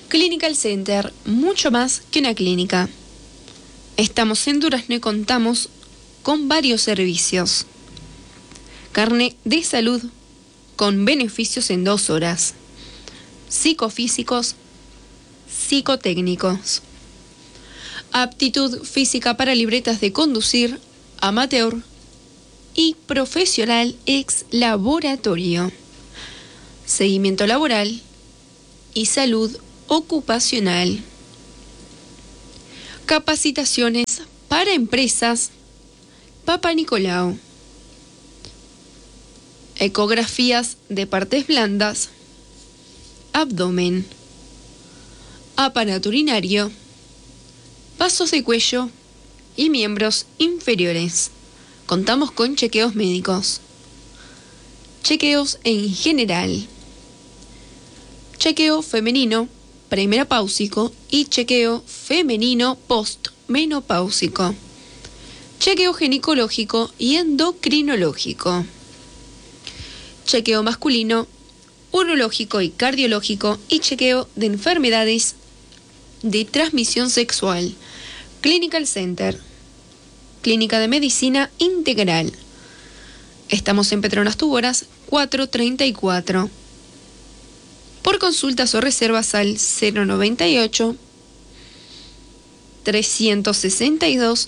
Clinical Center, mucho más que una clínica. Estamos en Durazno y contamos con varios servicios. Carnet de salud con beneficios en 2 horas. Psicofísicos, psicotécnicos. Aptitud física para libretas de conducir, amateur y profesional ex laboratorio. Seguimiento laboral y salud ocupacional. Capacitaciones para empresas Papa Nicolau. Ecografías de partes blandas, abdomen, aparato urinario, vasos de cuello y miembros inferiores. Contamos con chequeos médicos, chequeos en general, chequeo femenino premenopáusico y chequeo femenino postmenopáusico, chequeo ginecológico y endocrinológico, chequeo masculino, urológico y cardiológico y chequeo de enfermedades de transmisión sexual. Clinical Center, Clínica de Medicina Integral. Estamos en Petronas Tuboras 434. Por consultas o reservas al 098 362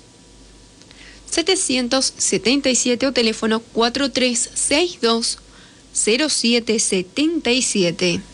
777 o teléfono 4362 0777.